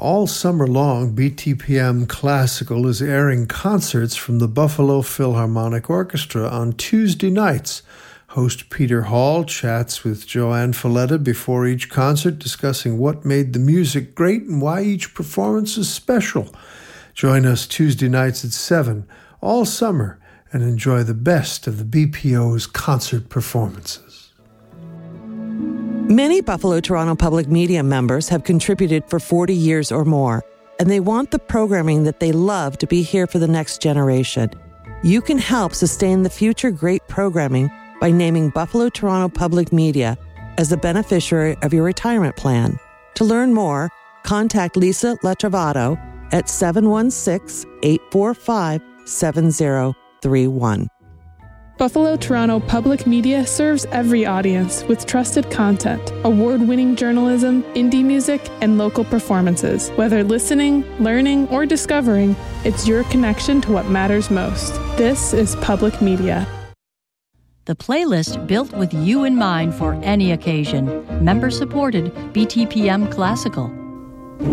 All summer long, BTPM Classical is airing concerts from the Buffalo Philharmonic Orchestra on Tuesday nights. Host Peter Hall chats with Joanne Falletta before each concert, discussing what made the music great and why each performance is special. Join us Tuesday nights at 7 all summer and enjoy the best of the BPO's concert performances. Many Buffalo Toronto Public Media members have contributed for 40 years or more, and they want the programming that they love to be here for the next generation. You can help sustain the future great programming by naming Buffalo Toronto Public Media as the beneficiary of your retirement plan. To learn more, contact Lisa Letrovato at 716-845-7031. Buffalo Toronto Public Media serves every audience with trusted content, award-winning journalism, indie music, and local performances. Whether listening, learning, or discovering, it's your connection to what matters most. This is Public Media. The playlist built with you in mind for any occasion. Member-supported BTPM Classical.